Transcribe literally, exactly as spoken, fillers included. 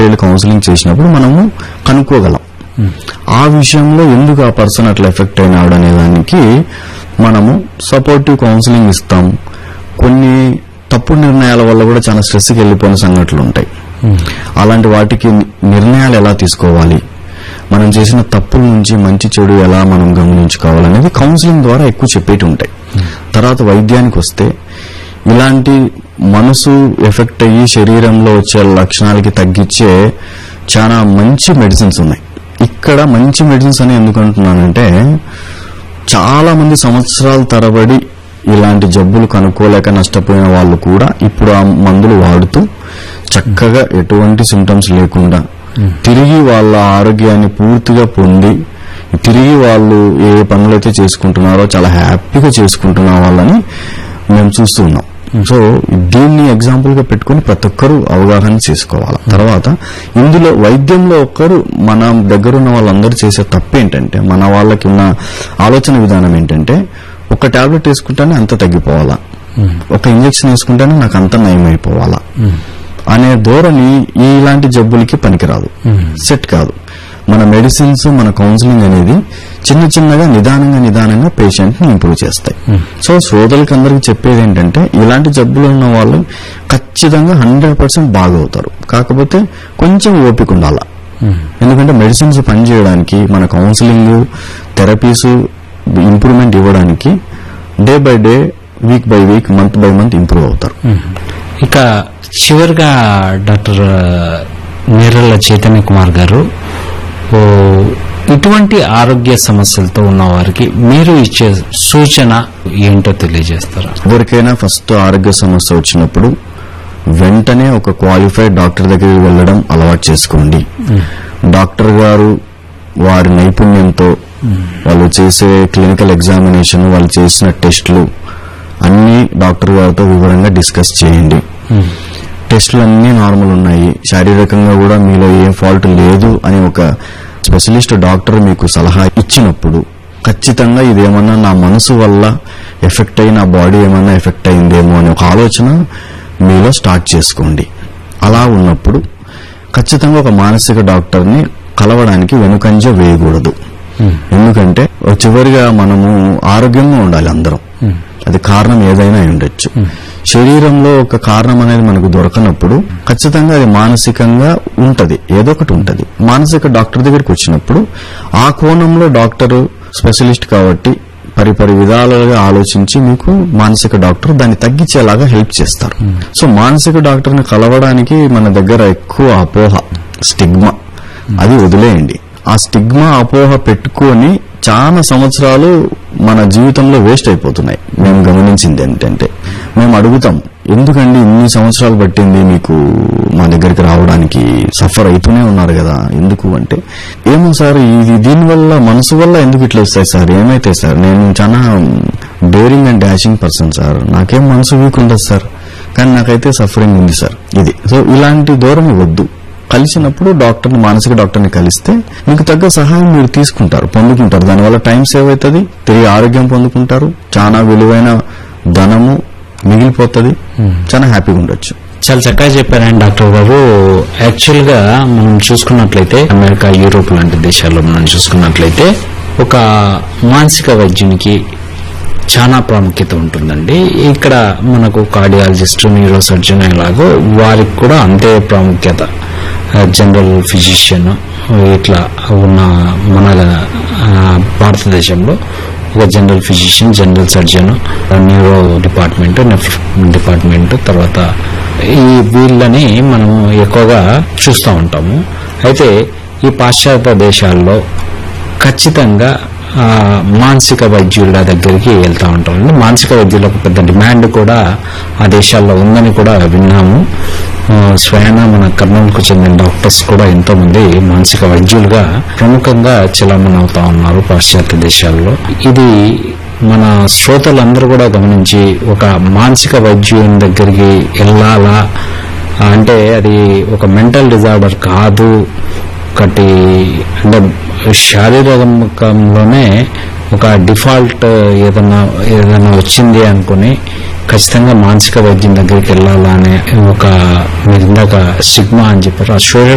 Counselling చేసినప్పుడు మనము కనుక్కోగలం ఆ విషయంలో ఎందుకు ఆ పర్సన్ అట్లా ఎఫెక్ట్ అయినాడు అనే దానికి మనము సపోర్టివ్ కౌన్సిలింగ్ ఇస్తాం. కొన్ని తప్పుడు నిర్ణయాల వల్ల కూడా చాలా స్ట్రెస్కి వెళ్ళిపోయిన సంఘటనలు ఉంటాయి. అలాంటి వాటికి నిర్ణయాలు ఎలా తీసుకోవాలి, మనం చేసిన తప్పుల నుంచి మంచి చెడు ఎలా మనం గమనించుకోవాలనేది కౌన్సిలింగ్ ద్వారా ఎక్కువ చెప్పేటి ఉంటాయి. తర్వాత వైద్యానికి వస్తే ఇలాంటి మనసు ఎఫెక్ట్ అయ్యి శరీరంలో వచ్చే లక్షణాలకి తగ్గించే చాలా మంచి మెడిసిన్స్ ఉన్నాయి. ఇక్కడ మంచి మెడిసిన్స్ అని ఎందుకు అంటున్నానంటే చాలా మంది సంవత్సరాల తరబడి ఇలాంటి జబ్బులు కనుక్కోలేక నష్టపోయిన వాళ్ళు కూడా ఇప్పుడు ఆ మందులు వాడుతూ చక్కగా ఎటువంటి సింటమ్స్ లేకుండా తిరిగి వాళ్ళ ఆరోగ్యాన్ని పూర్తిగా పొంది తిరిగి వాళ్ళు ఏ పనులైతే చేసుకుంటున్నారో చాలా హ్యాపీగా చేసుకుంటున్న వాళ్ళని మేము చూస్తూ ఉన్నాం. సో దీన్ని ఎగ్జాంపుల్ గా పెట్టుకుని ప్రతి ఒక్కరూ అవగాహన చేసుకోవాలి. తర్వాత ఇందులో వైద్యంలో ఒక్కరు మన దగ్గర ఉన్న వాళ్ళందరూ చేసే తప్పు ఏంటంటే మన వాళ్ళకి ఉన్న ఆలోచన విధానం ఏంటంటే ఒక టాబ్లెట్ వేసుకుంటేనే అంత తగ్గిపోవాలా, ఒక ఇంజక్షన్ వేసుకుంటేనే నాకు అంత నయమైపోవాలా అనే ధోరణి ఇలాంటి జబ్బులకి పనికిరాదు, సెట్ కాదు. మన మెడిసిన్స్ మన కౌన్సిలింగ్ అనేది చిన్న చిన్నగా నిదానంగా నిదానంగా పేషెంట్ ని ఇంప్రూవ్ చేస్తాయి. సో శ్రోతలకి అందరికి చెప్పేది ఏంటంటే ఇలాంటి జబ్బులు ఉన్న వాళ్ళు ఖచ్చితంగా హండ్రెడ్ పర్సెంట్ బాగవుతారు. కాకపోతే కొంచెం ఓపిక ఉండాలా. ఎందుకంటే మెడిసిన్స్ పనిచేయడానికి మన కౌన్సిలింగ్ థెరపీస్ ఇంప్రూవ్మెంట్ ఇవ్వడానికి day by day week by week month by month improve అవుతారు. ఇక చివరిగా డాక్టర్ నేరళ్ళ చైతన్య కుమార్ గారు, ఇటువంటి ఆరోగ్య సమస్యలతో ఉన్న వారికి మీరు ఇచ్చే సూచన ఏంటో తెలియజేస్తారా? ఎవరికైనా ఫస్ట్ ఆరోగ్య సమస్య వచ్చినప్పుడు వెంటనే ఒక క్వాలిఫైడ్ డాక్టర్ దగ్గరికి వెళ్లడం అలవాటు చేసుకోండి. డాక్టర్ గారు వారి నైపుణ్యంతో వాళ్ళు చేసే క్లినికల్ ఎగ్జామినేషన్, వాళ్ళు చేసిన టెస్టులు అన్ని డాక్టర్ గారితో వివరంగా డిస్కస్ చేయండి. టెస్టులు అన్ని నార్మల్ ఉన్నాయి, శారీరకంగా కూడా మీలో ఏం ఫాల్ట్ లేదు అని ఒక స్పెషలిస్ట్ డాక్టర్ మీకు సలహా ఇచ్చినప్పుడు ఖచ్చితంగా ఇదేమన్నా నా మనసు వల్ల ఎఫెక్ట్ అయ్యి నా బాడీ ఏమన్నా ఎఫెక్ట్ అయిందేమో అనే ఒక ఆలోచన మీలో స్టార్ట్ చేసుకోండి. అలా ఉన్నప్పుడు ఖచ్చితంగా ఒక మానసిక డాక్టర్ని కలవడానికి వెనుకంజ వేయకూడదు. ఎందుకంటే చివరిగా మనము ఆరోగ్యంగా ఉండాలి అందరం. అది కారణం ఏదైనా ఉండొచ్చు. శరీరంలో ఒక కారణం అనేది మనకు దొరకనప్పుడు ఖచ్చితంగా అది మానసికంగా ఉంటది, ఏదో ఒకటి ఉంటది. మానసిక డాక్టర్ దగ్గరికి వచ్చినప్పుడు ఆ కోణంలో డాక్టర్ స్పెషలిస్ట్ కాబట్టి పరిపరి విధాలుగా ఆలోచించి మీకు మానసిక డాక్టర్ దాన్ని తగ్గించేలాగా హెల్ప్ చేస్తారు. సో మానసిక డాక్టర్ని కలవడానికి మన దగ్గర ఎక్కువ అపోహ, స్టిగ్మా, అది వదిలేయండి. ఆ స్టిగ్మా అపోహ పెట్టుకొని చాలా సంవత్సరాలు మన జీవితంలో వేస్ట్ అయిపోతున్నాయి. మేము గమనించింది ఏంటంటే మేము అడుగుతాం, ఎందుకండి ఇన్ని సంవత్సరాలు పట్టింది మీకు మా దగ్గరికి రావడానికి, సఫర్ అవుతూనే ఉన్నారు కదా ఎందుకు అంటే, ఏమో సార్ ఇది దీనివల్ల మనసు వల్ల ఎందుకు ఇట్లా వస్తాయి సార్, ఏమైతే సార్ నేను చాలా daring and dashing person sir, నాకేం మనసు వీక్ ఉండదు సార్, కానీ నాకైతే సఫరింగ్ ఉంది సార్. ఇది సో ఇలాంటి ధోరణి వద్దు. కలిసినప్పుడు డాక్టర్ని మానసిక డాక్టర్ని కలిస్తే మీకు తగ్గ సహాయం మీరు తీసుకుంటారు, పొందుకుంటారు. దానివల్ల టైం సేవ్ అవుతుంది, తిరిగి ఆరోగ్యం పొందుకుంటారు, చాలా విలువైన ధనము మిగిలిపోతుంది, చాలా హ్యాపీగా ఉండొచ్చు. చాలా చక్కగా చెప్పారండి డాక్టర్ గారు. యాక్చువల్ గా మనం చూసుకున్నట్లయితే అమెరికా, యూరోప్ లాంటి దేశాల్లో మనం చూసుకున్నట్లయితే ఒక మానసిక వైద్యునికి చాలా ప్రాముఖ్యత ఉంటుందండి. ఇక్కడ మనకు కార్డియాలజిస్ట్, న్యూరో సర్జన్ ఎలాగో వారికి కూడా అంతే ప్రాముఖ్యత. జనరల్ ఫిజిషియన్ ఇట్లా ఉన్న మన భారతదేశంలో ఒక general physician, general surgeon, neuro department, nephro department, తర్వాత ఈ వీళ్ళని మనం ఎక్కువగా చూస్తూ ఉంటాము. అయితే ఈ పాశ్చాత్య దేశాల్లో ఖచ్చితంగా మానసిక వైద్యుల దగ్గరికి వెళ్తూ ఉంటామండి. మానసిక వైద్యులకు పెద్ద డిమాండ్ కూడా ఆ దేశాల్లో ఉందని కూడా విన్నాము. స్వయాన మన కర్నూలుకు చెందిన డాక్టర్స్ కూడా ఎంతో మంది మానసిక వైద్యులుగా ప్రముఖంగా చలామణి అవుతా ఉన్నారు పాశ్చాత్య దేశాల్లో. ఇది మన శ్రోతలందరూ కూడా గమనించి ఒక మానసిక వైద్యుని దగ్గరికి వెళ్ళాలా అంటే అది ఒక మెంటల్ డిజార్డర్ కాదు, ఒకటి అంటే శారీరకంలోనే ఒక డిఫాల్ట్ ఏదైనా ఏదైనా వచ్చింది అనుకుని ఖచ్చితంగా మానసిక వైద్యం దగ్గరికి వెళ్ళాలా అనే ఒక మీరు ఇందాక స్టిగ్మా అని చెప్పారు, ఆ